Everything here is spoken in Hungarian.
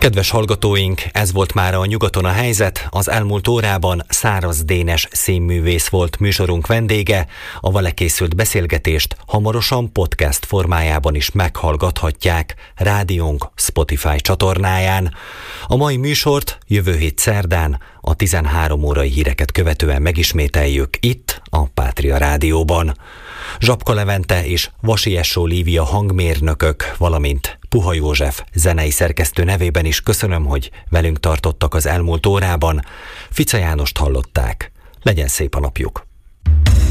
Kedves hallgatóink, ez volt már a Nyugaton a helyzet. Az elmúlt órában Száraz Dénes színművész volt műsorunk vendége. A vele készült beszélgetést hamarosan podcast formájában is meghallgathatják rádiónk Spotify csatornáján. A mai műsort jövő hét szerdán a 13 órai híreket követően megismételjük itt a Pátria Rádióban. Zsapka Levente és Vasi Essó Lívia hangmérnökök, valamint Puha József zenei szerkesztő nevében is köszönöm, hogy velünk tartottak az elmúlt órában. Fica Jánost hallották. Legyen szép a napjuk!